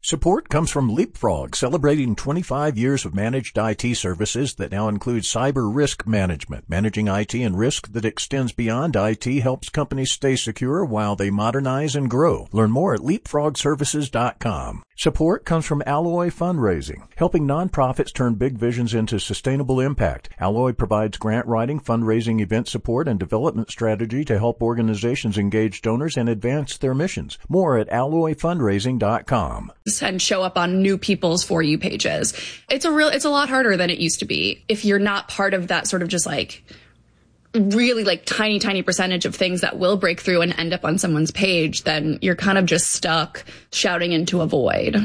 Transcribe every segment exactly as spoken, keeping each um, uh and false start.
Support comes from Leapfrog, celebrating twenty-five years of managed I T services that now include cyber risk management. Managing I T and risk that extends beyond I T helps companies stay secure while they modernize and grow. Learn more at leapfrog services dot com. Support comes from Alloy Fundraising, helping nonprofits turn big visions into sustainable impact. Alloy provides grant writing, fundraising, event support, and development strategy to help organizations engage donors and advance their missions. More at alloy fundraising dot com. And show up on new people's For You pages. It's a real, it's a lot harder than it used to be. If you're not part of that sort of just like really like tiny, tiny percentage of things that will break through and end up on someone's page, then you're kind of just stuck shouting into a void.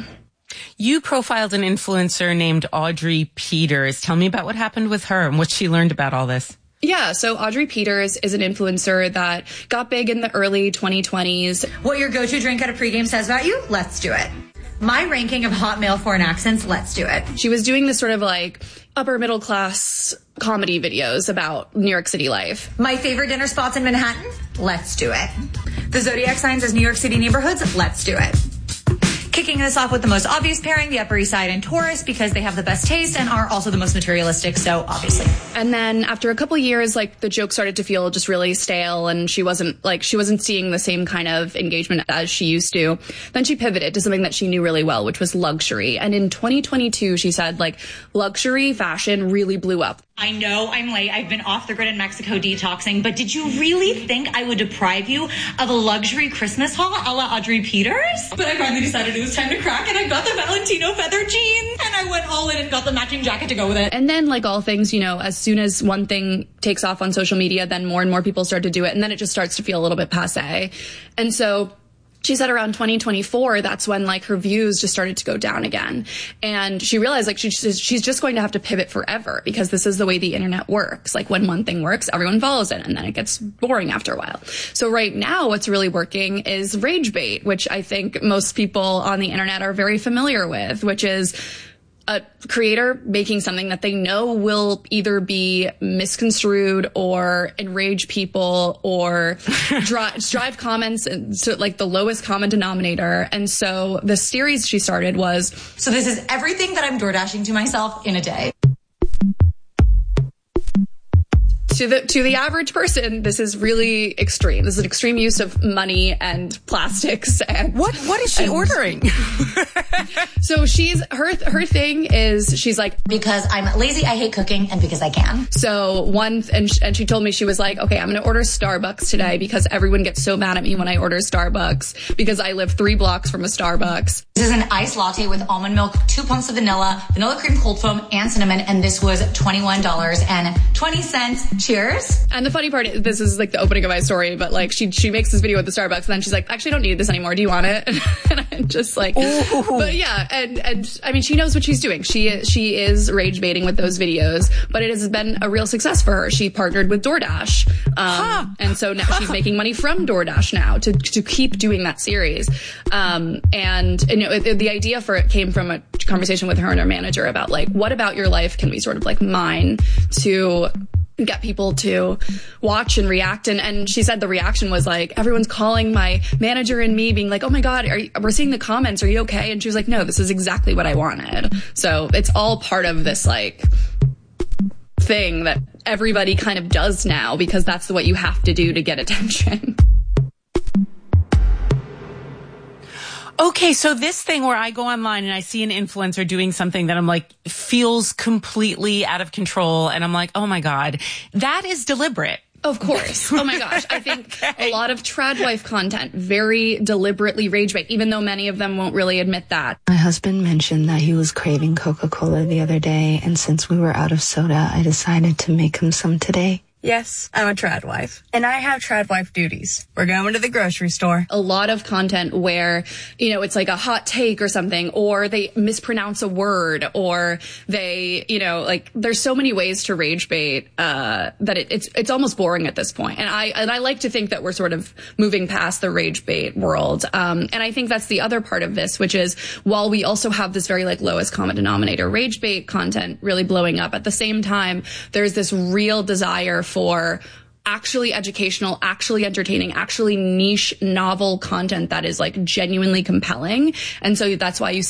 You profiled an influencer named Audrey Peters. Tell me about what happened with her and what she learned about all this. Yeah, so Audrey Peters is an influencer that got big in the early twenty twenties. What your go-to drink at a pregame says about you? Let's do it. My ranking of hot male foreign accents, let's do it. She was doing this sort of like upper middle class comedy videos about New York City life. My favorite dinner spots in Manhattan, let's do it. The zodiac signs as New York City neighborhoods, let's do it. Kicking this off with the most obvious pairing, the Upper East Side and Taurus, because they have the best taste and are also the most materialistic, so obviously. And then after a couple of years, like the joke started to feel just really stale, and she wasn't like she wasn't seeing the same kind of engagement as she used to. Then she pivoted to something that she knew really well, which was luxury. And in twenty twenty-two, she said like luxury fashion really blew up. I know I'm late. I've been off the grid in Mexico detoxing, but did you really think I would deprive you of a luxury Christmas haul a la Audrey Peters? But I finally decided it was time to crack, and I got the Valentino feather jeans, and I went all in and got the matching jacket to go with it. And then, like all things, you know, as soon as one thing takes off on social media, then more and more people start to do it, and then it just starts to feel a little bit passé. And so she said around twenty twenty-four, that's when like her views just started to go down again. And she realized like she, she's just going to have to pivot forever because this is the way the internet works. Like when one thing works, everyone follows it and then it gets boring after a while. So right now what's really working is rage bait, which I think most people on the internet are very familiar with, which is a creator making something that they know will either be misconstrued or enrage people or drive, drive comments to like the lowest common denominator. And so the series she started was... So this is everything that I'm door dashing to myself in a day. To the to the average person, this is really extreme. This is an extreme use of money and plastics. And what what is she and, ordering? So she's her her thing is she's like, because I'm lazy, I hate cooking, and because I can. So one and and she told me, she was like, okay, I'm gonna order Starbucks today because everyone gets so mad at me when I order Starbucks because I live three blocks from a Starbucks. This is an iced latte with almond milk, two pumps of vanilla, vanilla cream cold foam, and cinnamon, and this was twenty-one dollars and twenty cents. Cheers. And the funny part is, this is like the opening of my story, but like she she makes this video with the Starbucks and then she's like, actually I don't need this anymore. Do you want it? And I'm just like, ooh. But yeah, and and I mean, she knows what she's doing. She she is rage baiting with those videos, but it has been a real success for her. She partnered with DoorDash, um, huh. and so now she's making money from DoorDash now to to keep doing that series. Um, and, and you know, it, the idea for it came from a conversation with her and her manager about like, what about your life can we sort of like mine to get people to watch and react. And, and she said the reaction was like, everyone's calling my manager and me being like, oh my God, are you, we're seeing the comments. Are you okay? And she was like, no, this is exactly what I wanted. So it's all part of this like thing that everybody kind of does now because that's what you have to do to get attention. Okay, so this thing where I go online and I see an influencer doing something that I'm like, feels completely out of control, and I'm like, oh my God, that is deliberate. Of course. Oh my gosh. I think okay. a lot of trad wife content very deliberately rage bait, even though many of them won't really admit that. My husband mentioned that he was craving Coca-Cola the other day, and since we were out of soda, I decided to make him some today. Yes, I'm a trad wife, and I have trad wife duties. We're going to the grocery store. A lot of content where, you know, it's like a hot take or something, or they mispronounce a word, or they, you know, like there's so many ways to rage bait uh, that it, it's it's almost boring at this point. And I and I like to think that we're sort of moving past the rage bait world. Um, and I think that's the other part of this, which is while we also have this very like lowest common denominator rage bait content really blowing up, at the same time, there's this real desire for actually educational, actually entertaining, actually niche, novel content that is like genuinely compelling. And so that's why you see